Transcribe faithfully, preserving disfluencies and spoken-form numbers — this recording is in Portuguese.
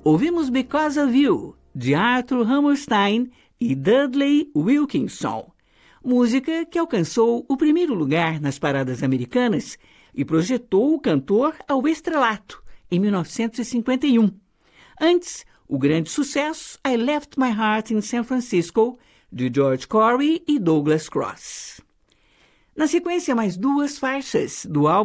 Ouvimos Because of You, de Arthur Hammerstein e Dudley Wilkinson, música que alcançou o primeiro lugar nas paradas americanas e projetou o cantor ao estrelato em mil novecentos e cinquenta e um. Antes, o grande sucesso I Left My Heart in San Francisco, de George Corey e Douglas Cross. Na sequência, mais duas faixas do álbum